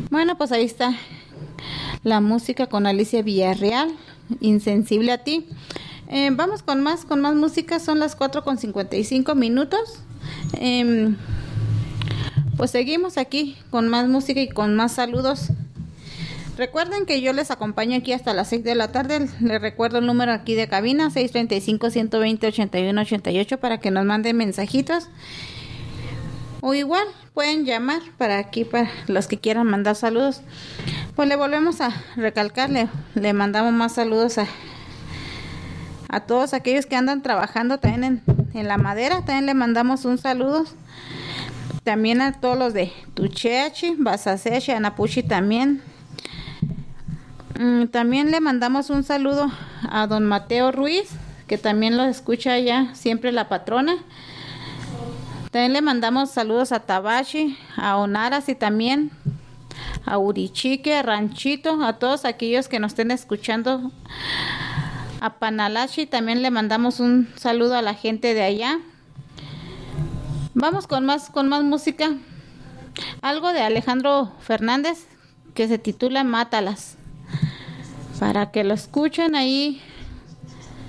Bueno, pues ahí está la música con Alicia Villarreal, Insensible a ti. Vamos con más música, son las 4:55. Pues seguimos aquí con más música y con más saludos. Recuerden que yo les acompaño aquí hasta las 6 de la tarde. Les recuerdo el número aquí de cabina, 635-120-8188, para que nos manden mensajitos. O igual pueden llamar para aquí, para los que quieran mandar saludos. Pues le volvemos a recalcar, le mandamos más saludos a todos aquellos que andan trabajando también en la madera. También le mandamos un saludo. También a todos los de Tucheachi, Basasechi, Anapuchi también. También le mandamos un saludo a don Mateo Ruiz, que también lo escucha ya siempre la patrona. También le mandamos saludos a Tabachi, a Onaras y también a Urichique, a Ranchito, a todos aquellos que nos estén escuchando. A Panalachi también le mandamos un saludo a la gente de allá. Vamos con más música. Algo de Alejandro Fernández que se titula Mátalas. Para que lo escuchen ahí.